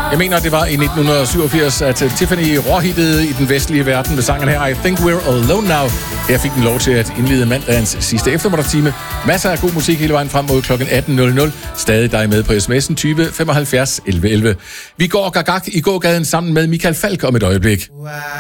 Jeg mener, det var i 1987, at Tiffany råhittede i den vestlige verden med sangen her I Think We're Alone Now. Her fik den lov til at indlede mandagens sidste eftermiddagstime. Masser af god musik hele vejen frem mod kl. 18.00. Stadig dig med på sms'en 20 75 11 11. Vi går gagag i gågaden sammen med Michael Falk om et øjeblik.